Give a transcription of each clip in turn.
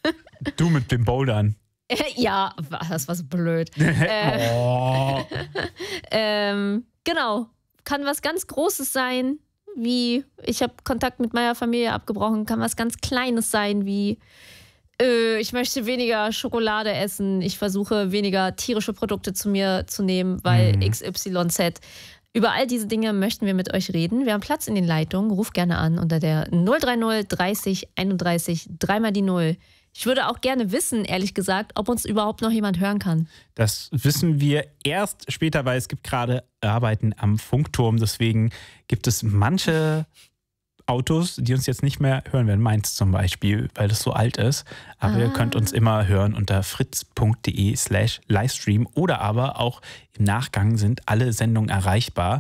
Du mit dem Bouldern. Ja, das war so blöd. Genau. Kann was ganz Großes sein, wie ich habe Kontakt mit meiner Familie abgebrochen. Kann was ganz Kleines sein, wie ich möchte weniger Schokolade essen. Ich versuche weniger tierische Produkte zu mir zu nehmen, weil XYZ. Über all diese Dinge möchten wir mit euch reden. Wir haben Platz in den Leitungen. Ruft gerne an unter der 030 30 31 3 die 0. Ich würde auch gerne wissen, ehrlich gesagt, ob uns überhaupt noch jemand hören kann. Das wissen wir erst später, weil es gibt gerade Arbeiten am Funkturm. Deswegen gibt es manche Autos, die uns jetzt nicht mehr hören werden. Meins zum Beispiel, weil das so alt ist. Aber ihr könnt uns immer hören unter fritz.de/Livestream oder aber auch im Nachgang sind alle Sendungen erreichbar.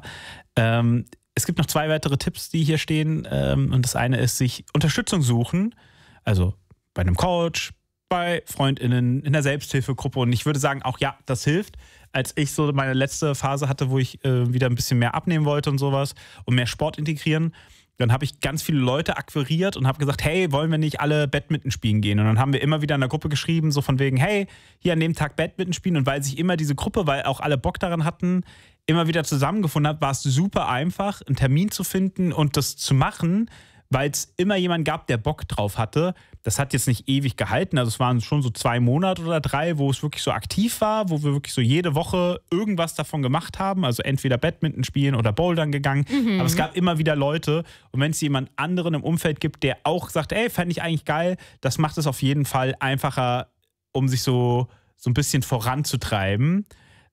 Es gibt noch 2 weitere Tipps, die hier stehen. Und das eine ist, sich Unterstützung suchen. Also bei einem Coach, bei FreundInnen, in der Selbsthilfegruppe. Und ich würde sagen, auch ja, das hilft. Als ich so meine letzte Phase hatte, wo ich wieder ein bisschen mehr abnehmen wollte und sowas und mehr Sport integrieren, dann habe ich ganz viele Leute akquiriert und habe gesagt, hey, wollen wir nicht alle Badminton spielen gehen? Und dann haben wir immer wieder in der Gruppe geschrieben, so von wegen, hey, hier an dem Tag Badminton spielen. Und weil sich immer diese Gruppe, weil auch alle Bock daran hatten, immer wieder zusammengefunden hat, war es super einfach, einen Termin zu finden und das zu machen, weil es immer jemanden gab, der Bock drauf hatte. Das hat jetzt nicht ewig gehalten, also es waren schon so 2 Monate oder 3, wo es wirklich so aktiv war, wo wir wirklich so jede Woche irgendwas davon gemacht haben, also entweder Badminton spielen oder Bouldern gegangen, aber es gab immer wieder Leute und wenn es jemand anderen im Umfeld gibt, der auch sagt, ey, fände ich eigentlich geil, das macht es auf jeden Fall einfacher, um sich so ein bisschen voranzutreiben.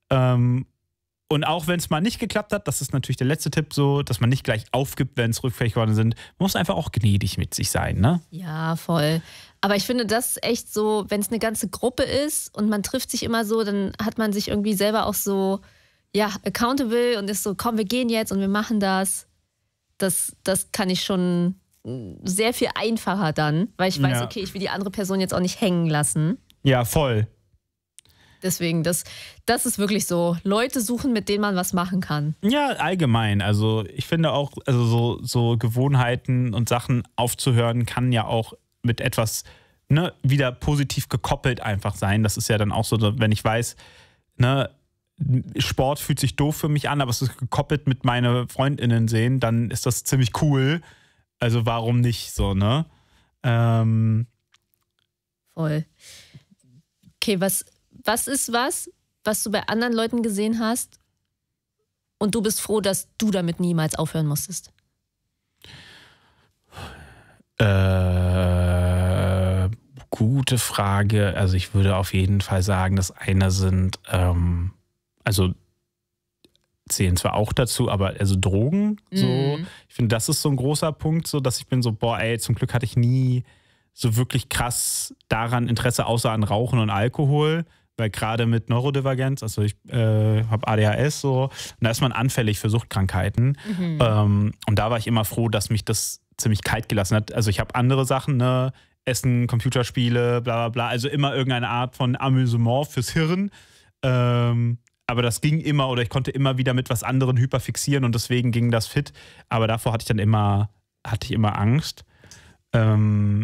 Und auch wenn es mal nicht geklappt hat, das ist natürlich der letzte Tipp so, dass man nicht gleich aufgibt, wenn es rückfällig geworden sind. Man muss einfach auch gnädig mit sich sein, ne? Ja, voll. Aber ich finde das echt so, wenn es eine ganze Gruppe ist und man trifft sich immer so, dann hat man sich irgendwie selber auch so, ja, accountable und ist so, komm, wir gehen jetzt und wir machen das. Das kann ich schon sehr viel einfacher dann, weil ich weiß, okay, ich will die andere Person jetzt auch nicht hängen lassen. Ja, voll. Deswegen, das ist wirklich so, Leute suchen, mit denen man was machen kann. Ja, allgemein. Also ich finde auch, also so Gewohnheiten und Sachen aufzuhören, kann ja auch mit etwas wieder positiv gekoppelt einfach sein. Das ist ja dann auch so, wenn ich weiß, Sport fühlt sich doof für mich an, aber es ist gekoppelt mit meine FreundInnen sehen, dann ist das ziemlich cool. Also warum nicht so, ne? Voll. Okay, was ist was du bei anderen Leuten gesehen hast und du bist froh, dass du damit niemals aufhören musstest? Gute Frage. Also ich würde auf jeden Fall sagen, das eine sind, also zählen zwar auch dazu, aber also Drogen. So. Ich finde, das ist so ein großer Punkt, so dass ich bin so, boah, ey, zum Glück hatte ich nie so wirklich krass daran Interesse, außer an Rauchen und Alkohol. Weil gerade mit Neurodivergenz, also ich habe ADHS so, und da ist man anfällig für Suchtkrankheiten. Und da war ich immer froh, dass mich das ziemlich kalt gelassen hat. Also ich habe andere Sachen, ne, Essen, Computerspiele, bla bla bla, also immer irgendeine Art von Amüsement fürs Hirn. Aber das ging immer oder ich konnte immer wieder mit was anderem hyperfixieren und deswegen ging das fit. Aber davor hatte ich immer Angst. Ja,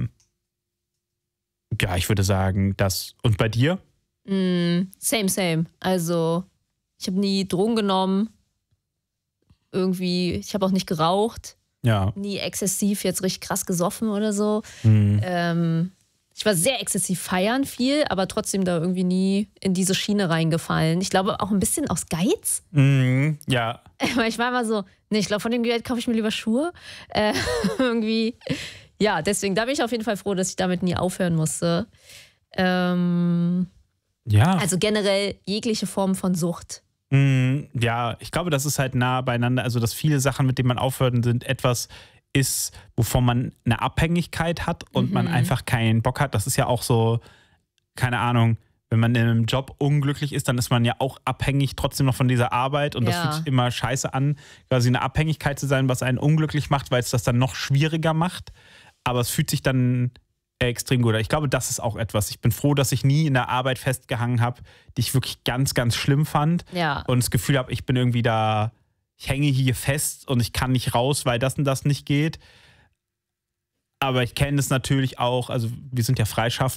ich würde sagen, das. Und bei dir? Same. Also ich habe nie Drogen genommen. Irgendwie, ich habe auch nicht geraucht. Ja. Nie exzessiv jetzt richtig krass gesoffen oder so. Ich war sehr exzessiv feiern viel, aber trotzdem da irgendwie nie in diese Schiene reingefallen. Ich glaube auch ein bisschen aus Geiz. Ja. Weil ich war immer so, nee, ich glaube von dem Geld kaufe ich mir lieber Schuhe. Irgendwie, ja, deswegen, da bin ich auf jeden Fall froh, dass ich damit nie aufhören musste. Ja. Also generell jegliche Form von Sucht. Ja, ich glaube, das ist halt nah beieinander. Also, dass viele Sachen, mit denen man aufhört, sind etwas ist, wovon man eine Abhängigkeit hat und man einfach keinen Bock hat. Das ist ja auch so, keine Ahnung, wenn man in einem Job unglücklich ist, dann ist man ja auch abhängig trotzdem noch von dieser Arbeit und das fühlt sich immer scheiße an, quasi eine Abhängigkeit zu sein, was einen unglücklich macht, weil es das dann noch schwieriger macht. Aber es fühlt sich dann extrem gut. Ich glaube, das ist auch etwas. Ich bin froh, dass ich nie in der Arbeit festgehangen habe, die ich wirklich ganz, ganz schlimm fand. Ja. Und das Gefühl habe, ich bin irgendwie da, ich hänge hier fest und ich kann nicht raus, weil das und das nicht geht. Aber ich kenne es natürlich auch, also wir sind ja freischaffend